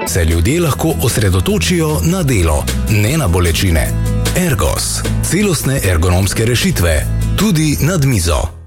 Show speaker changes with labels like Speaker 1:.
Speaker 1: se ljudje lahko osredotočijo na delo, ne na bolečine. Ergos. Celostne ergonomske rešitve. Tudi nad mizo.